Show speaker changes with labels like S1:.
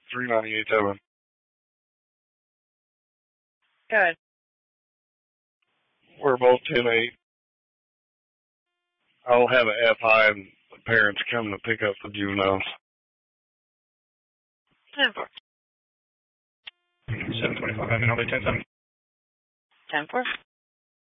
S1: 3987.
S2: Go ahead.
S1: We're both 10-8. I'll have an FI and the parents come to pick up the juveniles.
S2: 10-4.
S3: 725, and I'll be 10-7.
S2: 10-4.